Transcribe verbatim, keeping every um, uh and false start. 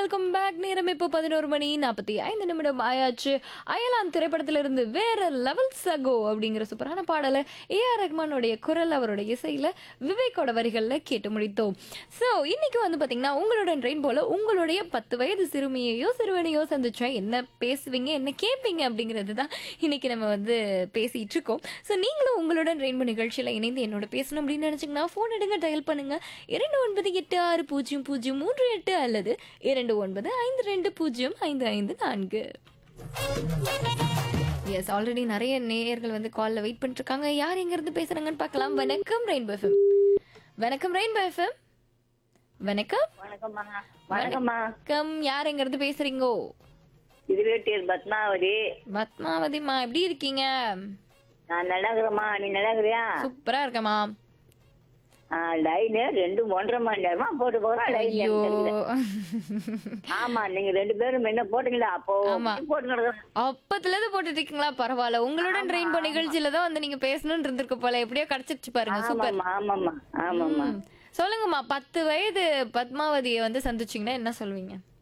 Welcome back. நேரம் இப்போ பதினோரு மணி நாற்பத்தி ஐந்து நிமிடம் ஆயாச்சு. அயலான் திரைப்படத்திலிருந்து வேற லெவல் சகோ அப்படிங்கிற சூப்பரான பாடலை ஏ ஆர் ரஹ்மானுடைய குரல், அவரோட இசையில விவேக்கோட வரிகளில் கேட்டு முடித்தோம். ஸோ இன்னைக்கு வந்து பார்த்தீங்கன்னா உங்களுடன் ட்ரெயின் போல உங்களுடைய பத்து வயது சிறுமியையோ சிறுவனையோ சந்திச்சா என்ன பேசுவீங்க, என்ன கேட்பீங்க அப்படிங்கிறது தான் இன்னைக்கு நம்ம வந்து பேசிட்டு இருக்கோம். ஸோ நீங்களும் உங்களுடன் ரெயின்போ நிகழ்ச்சியில் இணைந்து என்னோட பேசணும் அப்படின்னு நினைச்சீங்கன்னா ஃபோன் எடுங்க, டயல் பண்ணுங்க இரண்டு ஒன்பது எட்டு ஆறு பூஜ்ஜியம் பூஜ்ஜியம் மூன்று எட்டு அல்லது இரண்டு ஒன்பது ஐந்து ரெண்டு பூஜ்ஜியம் ஐந்து ஐந்து நான்கு. எஸ், ஆல்ரெடி நிறைய நேயர்கள் வந்து கால்ல வெயிட் பண்ணிட்டு இருக்காங்க. யார் எங்க இருந்து பேசுறாங்கன்னு பார்க்கலாம். வணக்கம் ரெயின்போ எஃப்எம். வணக்கம் ரெயின்போ எஃப்எம். வணக்கம் வணக்கம்மா. வணக்கம்மா. வணக்கம். யார் எங்க இருந்து பேசுறீங்கோ? இதுவேட்டியர் பத்மாவதி. பத்மாவதிமா, எப்படி இருக்கீங்க? நான் நல்லா இருக்கிறேம்மா. நீ நல்லா இருக்கிறியா? சூப்பரா இருக்கமா. லைனு ரெண்டு ஒன்றரை மணி நேரமா போட்டு போறோம். ஐயோ, ஆமா, நீங்க ரெண்டு பேரும் என்ன போட்டீங்களா? அப்போ ஆமா. போட்டு அப்பத்துல இருந்து போட்டுட்டு இருக்கீங்களா? பரவாயில்ல, உங்களுடன் ரெயின்போ நிகழ்ச்சியில தான் வந்து நீங்க பேசணும்னு இருந்திருக்க போல. எப்படியோ கிடைச்சிருச்சு பாருங்க. சூப்பர். ஆமாம்மா ஆமாம்மா. சொல்லுங்கம்மா, பத்து வயது பத்மாவதியை வந்து சந்திச்சீங்கன்னா என்ன சொல்வீங்க?